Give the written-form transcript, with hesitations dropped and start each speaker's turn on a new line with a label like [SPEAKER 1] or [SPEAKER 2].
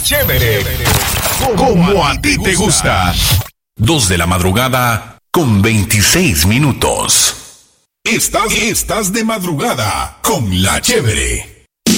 [SPEAKER 1] Chévere. Como a ti te gusta. 2 de la madrugada con 26 minutos. Estás de madrugada con La Chévere.